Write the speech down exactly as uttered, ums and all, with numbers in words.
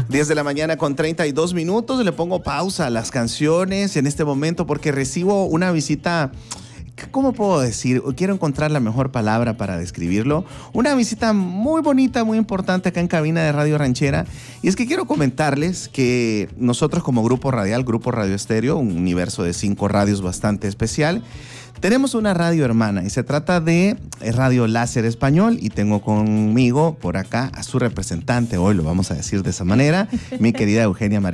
diez de la mañana con treinta y dos minutos. Le pongo pausa a las canciones en este momento porque recibo una visita. ¿Cómo puedo decir? Quiero encontrar la mejor palabra para describirlo. Una visita muy bonita, muy importante acá en cabina de Radio Ranchera. Y es que quiero comentarles que nosotros como Grupo Radial, Grupo Radio Estéreo, un universo de cinco radios bastante especial, tenemos una radio hermana y se trata de Radio Láser Español y tengo conmigo por acá a su representante, hoy lo vamos a decir de esa manera, mi querida Eugenia María.